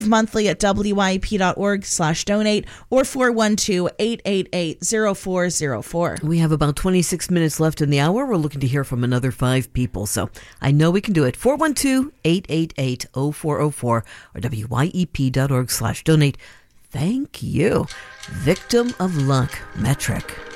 monthly at wyep.org/donate or 412-888-0404. We have about 26 minutes left in the hour. We're looking to hear from another 5 people, so I know we can do it. 412-888-0404 or wyep.org/donate. Thank you. Victim of Luck Metric.